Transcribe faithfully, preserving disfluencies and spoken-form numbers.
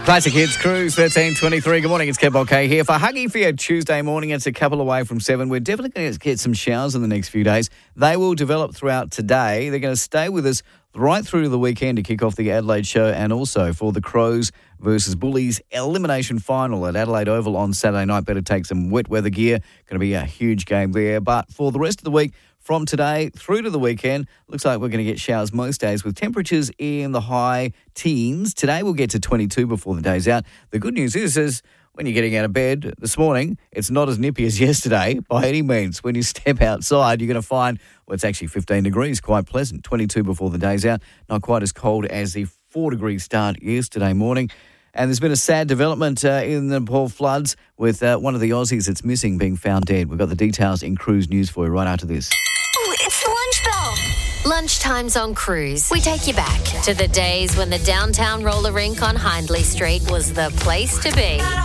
Classic Hits, Cruise thirteen twenty-three. Good morning, it's Kev Okay here. For Huggy for your Tuesday morning, it's a couple away from seven. We're definitely going to get some showers in the next few days. They will develop throughout today. They're going to stay with us right through to the weekend to kick off the Adelaide show and also for the Crows versus Bullies elimination final at Adelaide Oval on Saturday night. Better take some wet weather gear. Going to be a huge game there. But for the rest of the week, from today through to the weekend, looks like we're going to get showers most days with temperatures in the high teens. Today we'll get to twenty-two before the day's out. The good news is, is when you're getting out of bed this morning, it's not as nippy as yesterday by any means. When you step outside, you're going to find, well, it's actually fifteen degrees, quite pleasant. twenty-two before the day's out. Not quite as cold as the four degree start yesterday morning. And there's been a sad development uh, in the Nepal floods with uh, one of the Aussies that's missing being found dead. We've got the details in Cruise News for you right after this. Ooh, it's the lunch bell. Lunchtimes on Cruise. We take you back to the days when the downtown roller rink on Hindley Street was the place to be.